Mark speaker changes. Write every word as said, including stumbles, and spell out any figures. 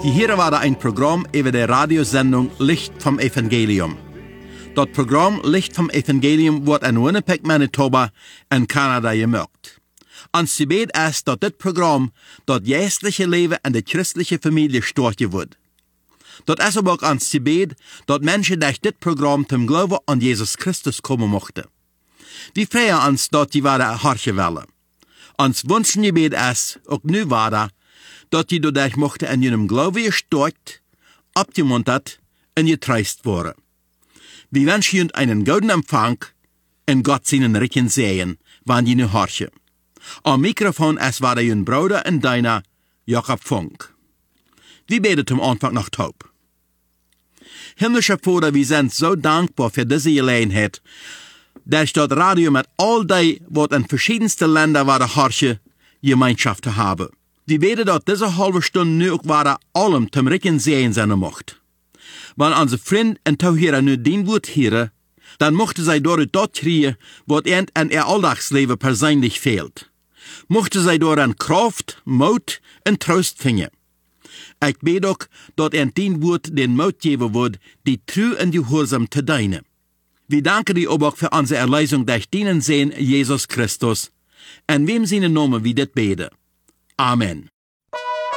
Speaker 1: Hier war ein Programm über die Radiosendung Licht vom Evangelium. Das Programm Licht vom Evangelium wird in Winnipeg, Manitoba in Kanada gemacht. Ons gebed ist, dass das Programm das geistliche Leben in der christlichen Familie starten wird. Das ist aber auch ons gebed, dass Menschen durch das Programm zum Glauben an Jesus Christus kommen möchten. Wir freuen uns, dass die wahre Harche wollen. Ons Wunschgebet ist, auch nu wahre, dass die dadurch mochten in ihrem Glauben gestärkt, abgemuntert und getröst worden. Wir wünschen Ihnen einen guten Empfang und Gott seinen Rücken sehen, wann die nu horchen. Am Mikrofon ist war Ihr Bruder und deiner Jakob Funk. Wir beten zum Anfang noch taub. Himmlischer Vater, wir sind so dankbar für diese Gelegenheit, dass das Radio mit all die, was in verschiedensten Ländern war, horchen, Gemeinschaft zu haben. Wir beten, dass diese halbe Stunde nu auch war, allem zum Rücken sehen sein macht. Wenn unsere Freunde und Zuhörer nu den Wort hören, dann mochten sie dort das kriegen, was ihnen in ihr Alltagsleben persönlich fehlt. Mochten sie dort an Kraft, Mut und Trost finden. Ich bete auch, dass ihnen den Wort den Mut geben wird, die treu und gehorsam zu dienen. Wir danken dir aber auch für unsere Erlösung durch deinen Sohn Jesus Christus, in wem seinen Namen wir das beten. Amen.